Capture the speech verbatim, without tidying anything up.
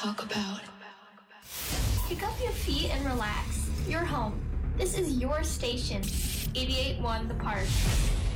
talk about. Pick up your feet and relax. You're home. This is your station. eighty-eight point one The Park.